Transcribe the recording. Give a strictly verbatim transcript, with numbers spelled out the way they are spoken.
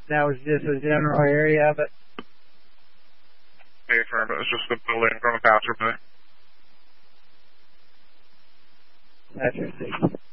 That was just the general area of it. Hey, firm, it was just the building in front of Pastor Bay. That's your